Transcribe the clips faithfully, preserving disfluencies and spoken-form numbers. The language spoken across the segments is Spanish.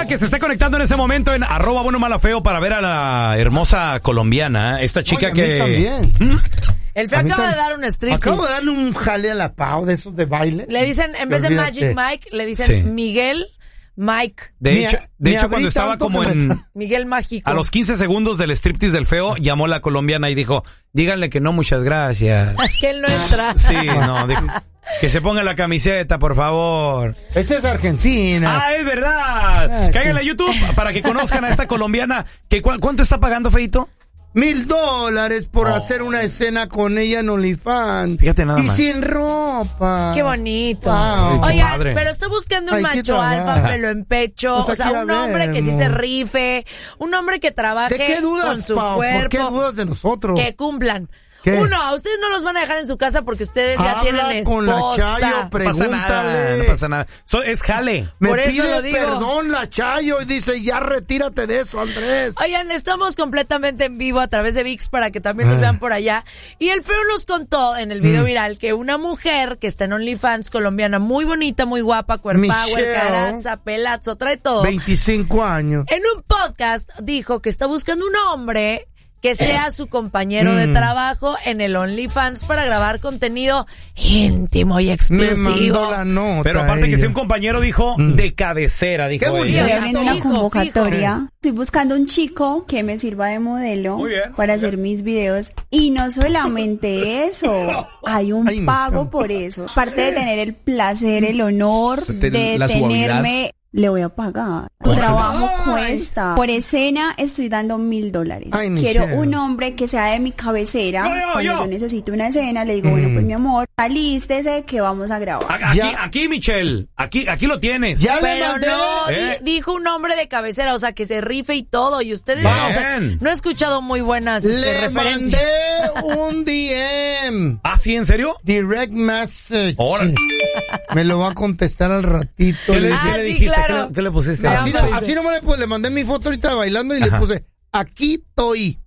que se está conectando en ese momento en arroba bueno mala feo para ver a la hermosa colombiana, esta chica. Oye, que... también. ¿Mm? El feo acaba de dar un striptease. Acabo de darle un jale a la Pau de esos de baile. Le dicen, en vez de Magic Mike, le dicen sí. Miguel Mike. De mi, hecho, de hecho cuando estaba como en... Me... Miguel Mágico. A los quince segundos del striptease del feo, llamó la colombiana y dijo, díganle que no, muchas gracias. Que él no entra. Sí, no, dijo, que se ponga la camiseta, por favor. Esta es Argentina. Ah, es verdad. Ah, cáiganle sí. a YouTube para que conozcan a esta colombiana. ¿Que cu- ¿Cuánto está pagando, feito? Mil dólares por oh. hacer una escena con ella en OnlyFans. Fíjate nada y más. sin ropa. Qué bonito. Wow. Oigan, pero está buscando un Ay, macho alfa, pelo en pecho. Pues o sea, un hombre que sí se rife. Un hombre que trabaje ¿De qué dudas, con su Pau? cuerpo. ¿Por qué dudas de nosotros? Que cumplan. ¿Qué? Uno, a ustedes no los van a dejar en su casa porque ustedes ya Habla tienen esposa. con la Chayo, pregúntale. No pasa nada, no pasa nada. So, es jale. Me Por eso pide lo digo. perdón la Chayo y dice, ya retírate de eso, Andrés. Oigan, estamos completamente en vivo a través de ViX para que también nos vean por allá. Y el feo nos contó en el video mm. viral que una mujer que está en OnlyFans colombiana, muy bonita, muy guapa, cuerpower, caraza, pelazo, trae todo. veinticinco años. En un podcast dijo que está buscando un hombre que sea su compañero de trabajo en el OnlyFans para grabar contenido íntimo y exclusivo. Me mandó la nota. Pero aparte que sea un compañero, dijo, mm. de cabecera, dijo ella. Estoy abriendo una convocatoria. Estoy buscando un chico que me sirva de modelo para hacer mis videos. Y no solamente eso, hay un Ay, pago por eso. Aparte de tener el placer, el honor de tenerme... Le voy a pagar. Tu trabajo Ay. cuesta. Por escena estoy dando mil dólares. Ay, Quiero un hombre que sea de mi cabecera. Yo, yo, Cuando yo. yo necesito una escena, le digo, mm. bueno, pues mi amor, alístese que vamos a grabar. Aquí, aquí, Michelle. Aquí, aquí lo tienes. Ya Pero le mandé. no, ¿Eh? dijo un hombre de cabecera, o sea, que se rife y todo. Y ustedes no, o sea, no he escuchado muy buenas este, le referencias. Le mandé un D M. ¿Ah, sí? ¿En serio? Direct message. Ahora. Me lo va a contestar al ratito. ¿Qué le, ah, ¿qué le sí, dijiste? claro. ¿Qué, ¿Qué le pusiste? Así, no, así no me le puse. Le mandé mi foto ahorita bailando y Ajá. le puse, aquí estoy.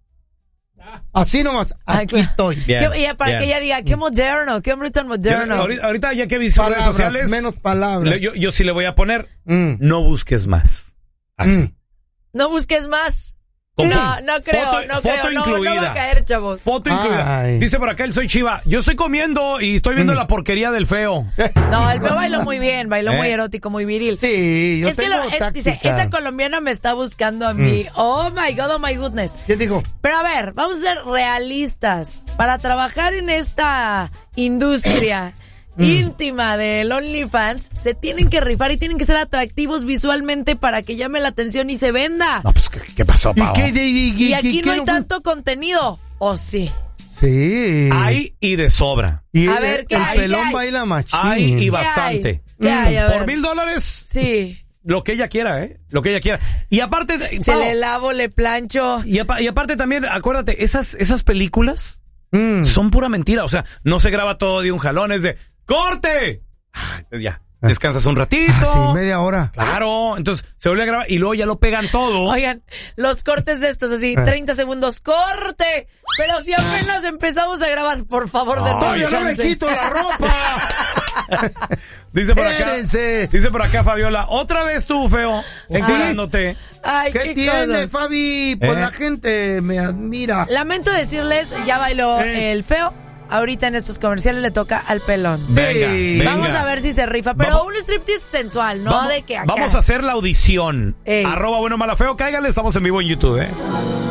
Así nomás, aquí ah, estoy. Bien, ¿Qué, para bien. que ella diga, qué moderno, qué hombre tan moderno. Yo, ahorita, ahorita ya que vi sus redes sociales, menos palabras. Le, yo, yo sí le voy a poner, mm. no busques más. Así. Mm. No busques más. No, no creo, foto, no foto creo, incluida. no, no va a caer, chavos. Foto incluida. Ay. Dice por acá el Soy Chiva, yo estoy comiendo y estoy viendo mm. la porquería del feo. No, el feo bailó muy bien, bailó ¿Eh? muy erótico, muy viril. Sí, yo es que lo, es, dice, esa colombiana me está buscando a mí. Mm. Oh my God, oh my goodness. ¿Qué dijo? Pero a ver, vamos a ser realistas. Para trabajar en esta industria Mm. íntima del OnlyFans, se tienen que rifar y tienen que ser atractivos visualmente para que llame la atención y se venda. No, pues, ¿qué, qué pasó, Pau? ¿Y, qué, y, y, y aquí y, no hay no tanto contenido. ¿O sí? Sí. Hay y de sobra. Y a el, ver, ¿qué el hay? pelón ¿Qué hay? baila machín. Hay y ¿Qué bastante. Hay? ¿Qué hay? A ver. Por mil dólares. Sí. Lo que ella quiera, ¿eh? Lo que ella quiera. Y aparte... Se Pau, le lavo, le plancho. Y, apa- y aparte también, acuérdate, esas, esas películas mm. son pura mentira. O sea, no se graba todo de un jalón, es de... ¡Corte! Ah, ya, descansas un ratito. Ah, sí, media hora. Claro, entonces se vuelve a grabar y luego ya lo pegan todo. Oigan, los cortes de estos así, treinta segundos, ¡corte! Pero si apenas empezamos a grabar, por favor, de ¡Todavía no me quito la ropa! Dice por acá, Espérense. dice por acá Fabiola, otra vez tú, feo, encarándote. Ay, ¿Qué, qué tiene, cosas. Fabi? Pues ¿Eh? la gente me admira. Lamento decirles, ya bailó ¿Eh? el feo. Ahorita en estos comerciales le toca al pelón. Venga, Sí. venga. Vamos a ver si se rifa, pero Vamos- un striptease sensual, no vamos, de que acá. Vamos a hacer la audición. Ey. Arroba bueno mala feo, cáigale, estamos en vivo en YouTube, eh.